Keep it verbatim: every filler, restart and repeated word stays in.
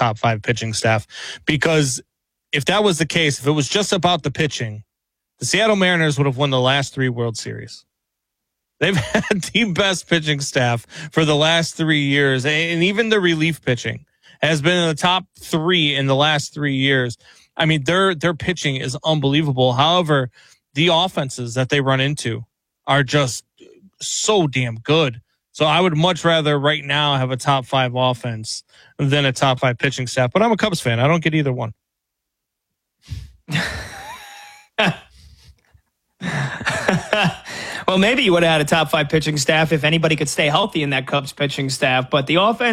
top five pitching staff, because if that was the case, if it was just about the pitching, the Seattle Mariners would have won the last three World Series. They've had the best pitching staff for the last three years, and even the relief pitching has been in the top three in the last three years. I mean, their their pitching is unbelievable. However, the offenses that they run into are just so damn good. So I would much rather right now have a top five offense than a top five pitching staff. But I'm a Cubs fan. I don't get either one. Well, maybe you would have had a top five pitching staff if anybody could stay healthy in that Cubs pitching staff. But the offense